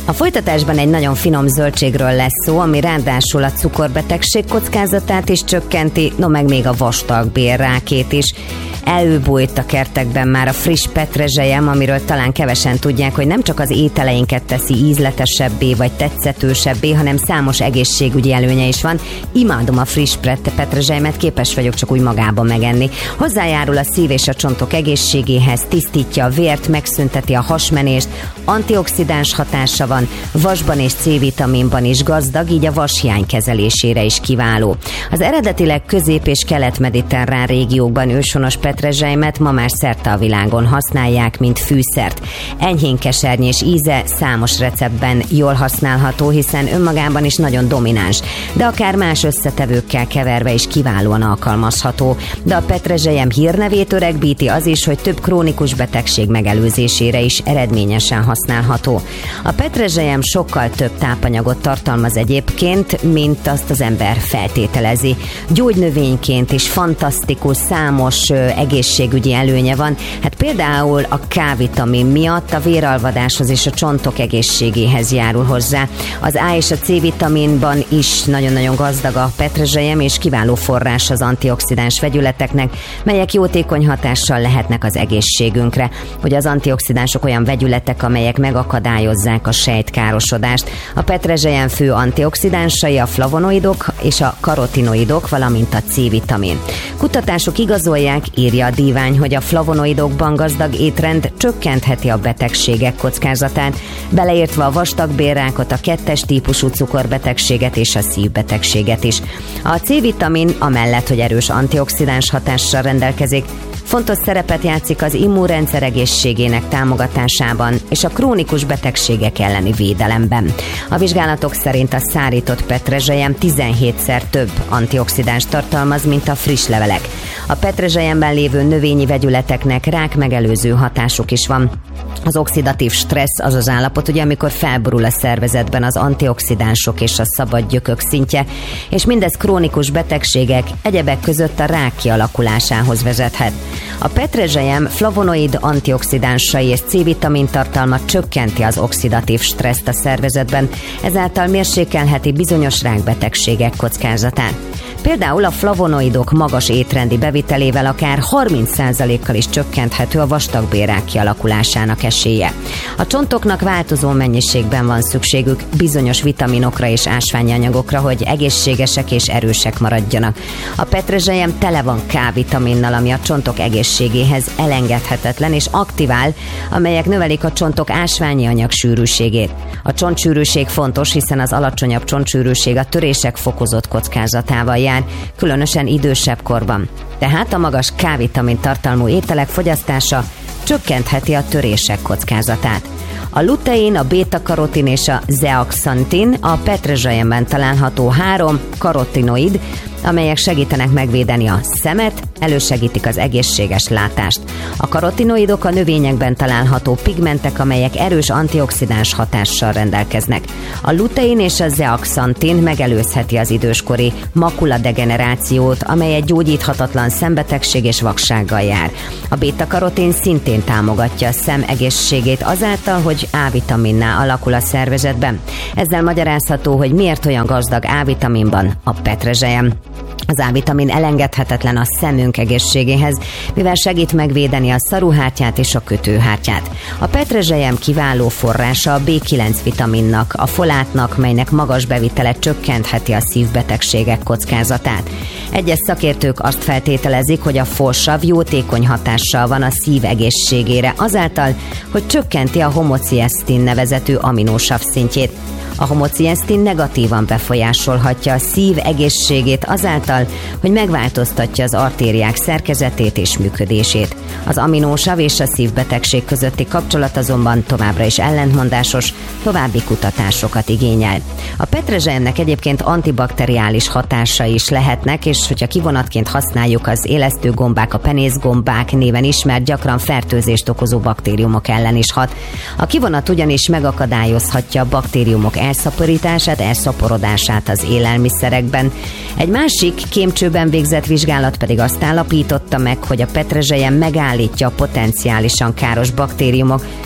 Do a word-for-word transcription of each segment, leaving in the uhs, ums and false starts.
A folytatásban egy nagyon finom zöldségről lesz szó, ami ráadásul a cukorbetegség kockázatát is csökkenti, no meg még a vastagbélrákét is. Előbújt a kertekben már a friss petrezselyem, amiről talán kevesen tudják, hogy nem csak az ételeinket teszi ízletesebbé vagy tetszetősebbé, hanem számos egészségügyi előnye is van. Imádom a friss petrezselyemet, képes vagyok csak úgy magában megenni. Hozzájárul a szív és a csontok egészségéhez, tisztítja a vért, megszünteti a hasmenést, antioxidáns hatása van, vasban és C-vitaminban is gazdag, így a vashiány kezelésére is kiváló. Az eredetileg közép- és kelet-mediterrán régiókban őshonos petrezselymet ma már szerte a világon használják, mint fűszert. Enyhén kesernyés íze számos receptben jól használható, hiszen önmagában is nagyon domináns, de akár más összetevőkkel keverve is kiválóan alkalmazható. De a petrezselyem hírnevét öregbíti az is, hogy több krónikus betegség megelőzésére is eredményesen használható. A petrezselyem sokkal több tápanyagot tartalmaz egyébként, mint azt az ember feltételezi. Gyógynövényként is fantasztikus, számos ö, egészségügyi előnye van. Hát például a K-vitamin miatt a véralvadáshoz és a csontok egészségéhez járul hozzá. Az A és a C-vitaminban is nagyon-nagyon gazdag a petrezselyem, és kiváló forrás az antioxidáns vegyületeknek, melyek jótékony hatással lehetnek az egészségünkre. Ugye az antioxidánsok olyan vegyületek, amelyek megakadályozzák a sejtkárosodást. A petrezselyem fő antioxidánsai a flavonoidok és a karotinoidok, valamint a C-vitamin. Kutatások igazolják, írja a Divány, hogy a flavonoidokban gazdag étrend csökkentheti a betegségek kockázatát, beleértve a vastagbélrákot, a kettes típusú cukorbetegséget és a szívbetegséget is. A C-vitamin amellett, hogy erős antioxidáns hatással rendelkezik, fontos szerepet játszik az immunrendszer egészségének támogatásában és a krónikus betegségek elleni védelemben. A vizsgálatok szerint a szárított petrezselyem tizenhétszer több antioxidáns tartalmaz, mint a friss levelek. A petrezselyemben lévő növényi vegyületeknek rákmegelőző hatásuk is van. Az oxidatív stressz az az állapot, ugye, amikor felborul a szervezetben az antioxidánsok és a szabad gyökök szintje, és mindez krónikus betegségek, egyebek között a rák kialakulásához vezethet. A petrezselyem flavonoid antioxidánsai és C-vitamin tartalma csökkenti az oxidatív stresszt a szervezetben, ezáltal mérsékelheti bizonyos rákbetegségek kockázatát. Például a flavonoidok magas étrendi bevitelével akár harminc százalékkal is csökkenthető a vastagbélrák kialakulásának esélye. A csontoknak változó mennyiségben van szükségük bizonyos vitaminokra és ásványi anyagokra, hogy egészségesek és erősek maradjanak. A petrezselyem tele van K-vitaminnal, ami a csontok egészségéhez elengedhetetlen, és aktivál, amelyek növelik a csontok ásványi anyag sűrűségét. A csontsűrűség fontos, hiszen az alacsonyabb csontsűrűség a törések fokozott kockázatával jár, különösen idősebb korban. Tehát a magas K-vitamin tartalmú ételek fogyasztása csökkentheti a törések kockázatát. A lutein, a béta-karotin és a zeaxantin a petrezselyemben található három karotinoid, amelyek segítenek megvédeni a szemet, elősegítik az egészséges látást. A karotinoidok a növényekben található pigmentek, amelyek erős antioxidáns hatással rendelkeznek. A lutein és a zeaxantin megelőzheti az időskori makuladegenerációt, amely egy gyógyíthatatlan szembetegség és vaksággal jár. A béta-karotin szintén támogatja a szem egészségét azáltal, hogy A-vitaminná alakul a szervezetben. Ezzel magyarázható, hogy miért olyan gazdag A-vitaminban a petrezselyem. Az A-vitamin elengedhetetlen a szemünk egészségéhez, mivel segít megvédeni a szaruhártyát és a kötőhártyát. A petrezselyem kiváló forrása a bé kilenc vitaminnak, a folátnak, melynek magas bevitele csökkentheti a szívbetegségek kockázatát. Egyes szakértők azt feltételezik, hogy a folsav jótékony hatással van a szív egészségére, azáltal, hogy csökkenti a homociesztin nevezetű aminósav szintjét. A homociesztin negatívan befolyásolhatja a szív egészségét azáltal, hogy megváltoztatja az artériák szerkezetét és működését. Az aminósav és a szívbetegség közötti kapcsolat azonban továbbra is ellentmondásos, további kutatásokat igényel. A petrezselyemnek egyébként antibakteriális hatásai is lehetnek, és hogyha kivonatként használjuk az élesztőgombák, a penészgombák néven ismert, gyakran fertőzést okozó baktériumok ellen is hat. A kivonat ugyanis megakadályozhatja a baktériumok elszaporítását, elszaporodását az élelmiszerekben. Egy másik kémcsőben végzett vizsgálat pedig azt állapította meg, hogy a petrezselyem megállítja a potenciálisan káros baktériumok,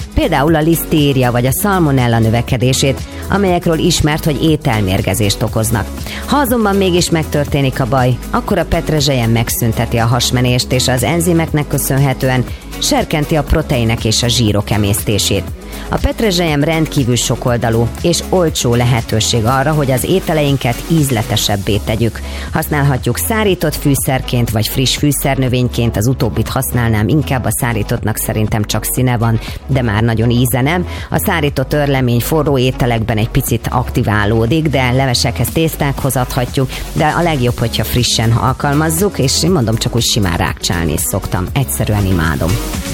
például a lisztéria vagy a szalmonella növekedését, amelyekről ismert, hogy ételmérgezést okoznak. Ha azonban mégis megtörténik a baj, akkor a petrezselyem megszünteti a hasmenést, és az enzimeknek köszönhetően serkenti a proteinek és a zsírok emésztését. A petrezselyem rendkívül sokoldalú és olcsó lehetőség arra, hogy az ételeinket ízletesebbé tegyük. Használhatjuk szárított fűszerként vagy friss fűszernövényként, az utóbbit használnám, inkább a szárítottnak szerintem csak színe van, de már nagyon íze nem. A szárított örlemény forró ételekben egy picit aktiválódik, de levesekhez, tésztákhoz adhatjuk, de a legjobb, hogyha frissen alkalmazzuk, és én mondom, csak úgy simán rákcsálni is szoktam. Egyszerűen imádom.